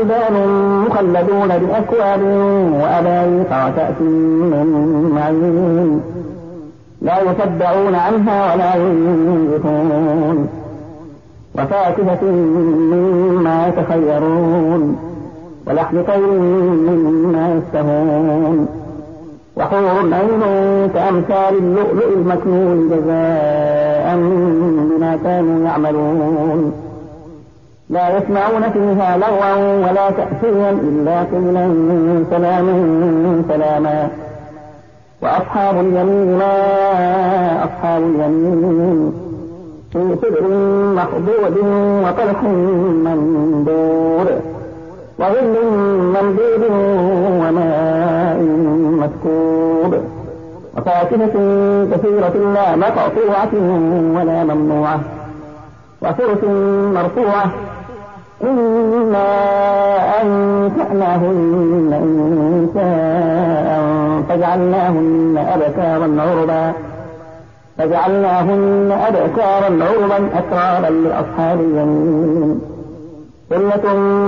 ولدان مخلدون بأكواب وأباريق وكأس من معين لا يصدعون عنها ولا ينزفون وفاكهة مما يتخيرون ولحم طير مما يشتهون وحور عين كأمثال اللؤلؤ المكنون جزاء بما كانوا يعملون لا يسمعون فيها لغوا ولا تأثيرا إلا قيلا سلاما سلاما وأصحاب اليمين ما أصحاب اليمين في سدر مخضود وطلح منضود وظل ممدود وماء مسكوب وفاكهة كثيرة لا مقطوعة ولا ممنوعة وفرش مرفوعة إنا أنشأناهن إنشاء فجعلناهن أبكارا عربا أترابا لأصحاب اليمين.